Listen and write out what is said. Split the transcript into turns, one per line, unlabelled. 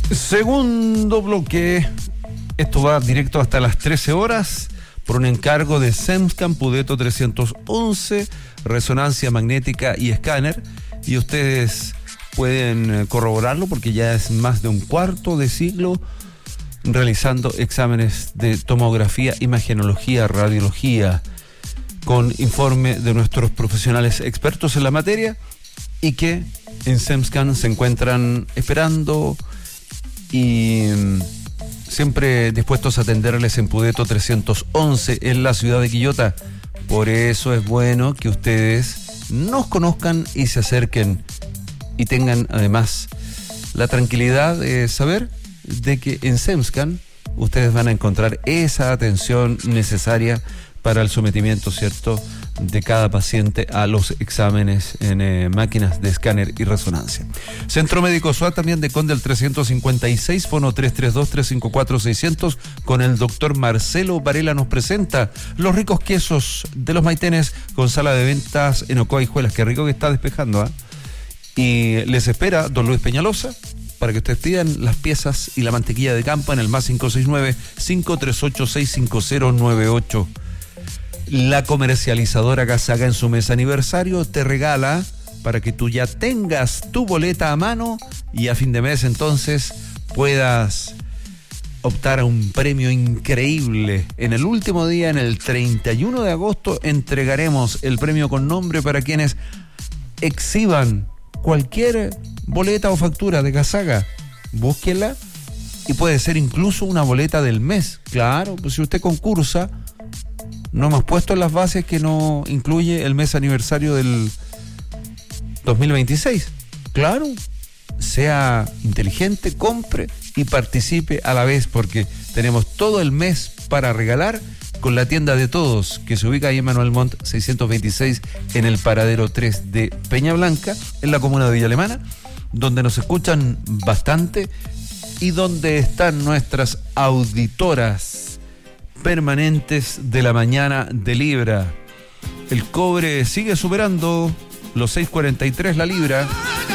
Segundo bloque. Esto va directo hasta las 13 horas por un encargo de SEMSCAN Pudeto 311, resonancia magnética y escáner. Y ustedes pueden corroborarlo porque ya es más de un cuarto de siglo realizando exámenes de tomografía, imagenología, radiología, con informe de nuestros profesionales expertos en la materia y que en SEMSCAN se encuentran esperando y siempre dispuestos a atenderles en Pudeto 311 en la ciudad de Quillota. Por eso es bueno que ustedes nos conozcan y se acerquen y tengan además la tranquilidad de saber de que en SEMSCAN ustedes van a encontrar esa atención necesaria para el sometimiento, ¿cierto?, de cada paciente a los exámenes en máquinas de escáner y resonancia. Centro Médico SUA también de Conde el 356, fono 332-354-600, con el doctor Marcelo Varela nos presenta los ricos quesos de los Maitenes con sala de ventas en Ocoa y Juelas. Qué rico que está despejando, ¿ah? Y les espera don Luis Peñalosa para que ustedes pidan las piezas y la mantequilla de campo en el más 569-538-65098. La comercializadora Gasaga en su mes aniversario te regala para que tú ya tengas tu boleta a mano y a fin de mes entonces puedas optar a un premio increíble. En el último día, en el 31 de agosto, entregaremos el premio con nombre para quienes exhiban cualquier boleta o factura de Gasaga. Búsquela y puede ser incluso una boleta del mes. Claro, pues si usted concursa, no hemos puesto en las bases que no incluye el mes aniversario del 2026. Claro, sea inteligente, compre y participe a la vez, porque tenemos todo el mes para regalar con la tienda de todos, que se ubica ahí en Manuel Montt 626 en el paradero 3 de Peña Blanca, en la comuna de Villa Alemana, donde nos escuchan bastante y donde están nuestras auditoras permanentes de la mañana de Libra. El cobre sigue superando los 6.43 la libra.